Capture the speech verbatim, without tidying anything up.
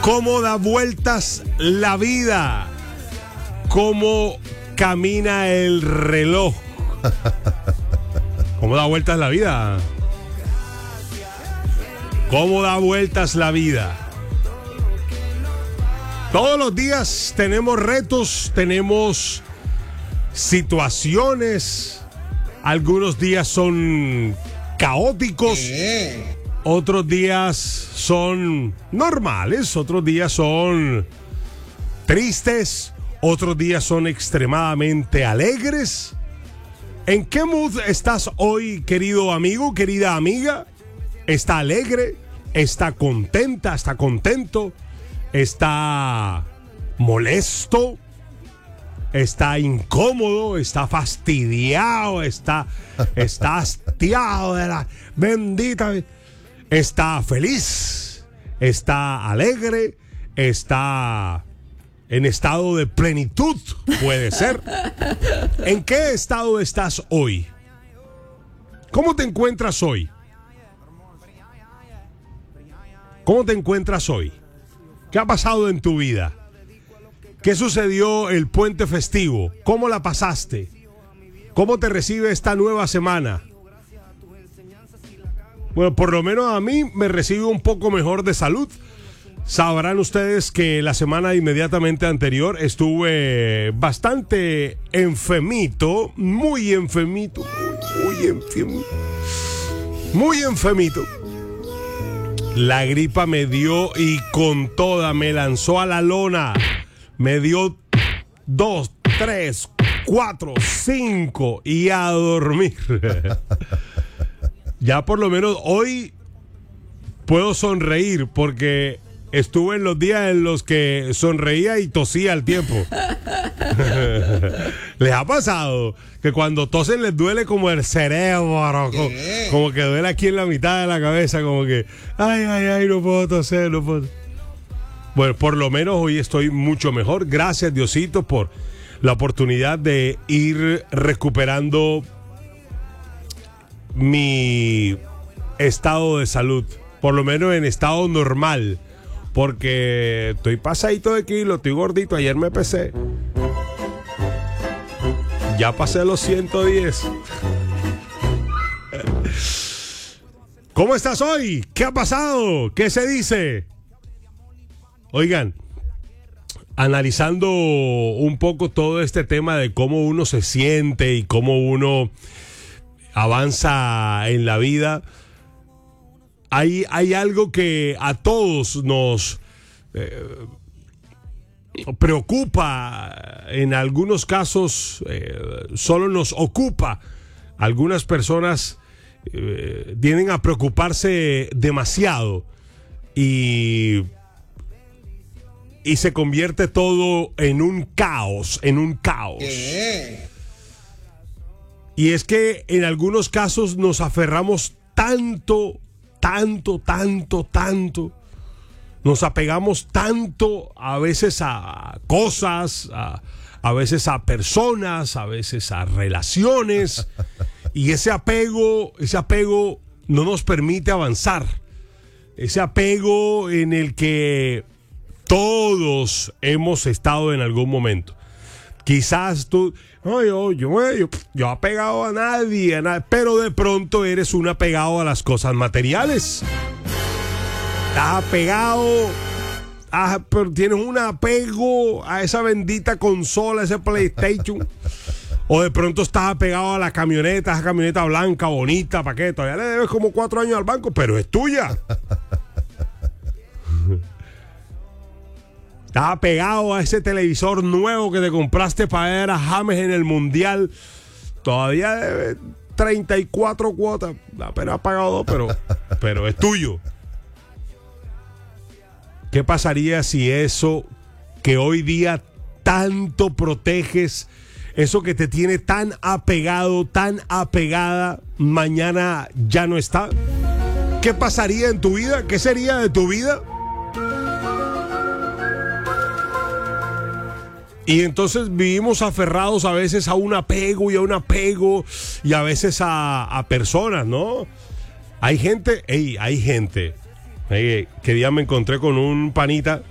cómo da vueltas la vida, cómo camina el reloj, cómo da vueltas la vida, cómo da vueltas la vida. Todos los días tenemos retos, tenemos situaciones, algunos días son caóticos, otros días son normales, otros días son tristes, otros días son extremadamente alegres. ¿En qué mood estás hoy, querido amigo, querida amiga? ¿Está alegre? ¿Está contenta? ¿Está contento? ¿Está molesto? ¿Está incómodo? ¿Está fastidiado? ¿Está, está hastiado de la bendita? ¿Está feliz? ¿Está alegre? ¿Está en estado de plenitud? Puede ser. ¿En qué estado estás hoy? ¿Cómo te encuentras hoy? ¿Cómo te encuentras hoy? ¿Qué ha pasado en tu vida? ¿Qué sucedió el puente festivo? ¿Cómo la pasaste? ¿Cómo te recibe esta nueva semana? Bueno, por lo menos a mí me recibe un poco mejor de salud. Sabrán ustedes que la semana inmediatamente anterior estuve bastante enfermito, muy enfermito, muy enfermito, muy enfermito. La gripa me dio y con toda me lanzó a la lona. Me dio dos, tres, cuatro, cinco y a dormir. Ya por lo menos hoy puedo sonreír porque estuve en los días en los que sonreía y tosía al tiempo. ¿Les ha pasado que cuando tosen les duele como el cerebro? Como, como que duele aquí en la mitad de la cabeza, como que, ay, ay, ay, no puedo toser, no puedo. Bueno, por lo menos hoy estoy mucho mejor. Gracias, Diosito, por la oportunidad de ir recuperando mi estado de salud, por lo menos en estado normal. Porque estoy pasadito de kilo, estoy gordito. Ayer me pesé. Ya pasé los ciento diez. ¿Cómo estás hoy? ¿Qué ha pasado? ¿Qué se dice? Oigan, analizando un poco todo este tema de cómo uno se siente y cómo uno avanza en la vida. Hay, hay algo que a todos nos eh, preocupa, en algunos casos eh, solo nos ocupa. Algunas personas eh, tienden a preocuparse demasiado y, y se convierte todo en un caos, en un caos. ¿Qué? Y es que en algunos casos nos aferramos tanto Tanto, tanto, tanto. Nos apegamos tanto a veces a cosas, a, a veces a personas, a veces a relaciones. Y ese apego, ese apego no nos permite avanzar. Ese apego en el que todos hemos estado en algún momento. Quizás tú, no, yo, yo, yo, yo apegado a nadie, a nadie, pero de pronto eres un apegado a las cosas materiales. Estás apegado, a, pero tienes un apego a esa bendita consola, ese PlayStation. O de pronto estás apegado a la camioneta, esa camioneta blanca, bonita, ¿para qué? Todavía le debes como cuatro años al banco, pero es tuya. Estaba pegado a ese televisor nuevo que te compraste para ver a James en el Mundial. Todavía debe treinta y cuatro cuotas. Apenas ha pagado dos, pero, pero es tuyo. ¿Qué pasaría si eso que hoy día tanto proteges, eso que te tiene tan apegado, tan apegada, mañana ya no está? ¿Qué pasaría en tu vida? ¿Qué sería de tu vida? Y entonces vivimos aferrados a veces a un apego y a un apego y a veces a, a personas, ¿no? Hay gente, hey, hay gente. Hey, que día me encontré con un panita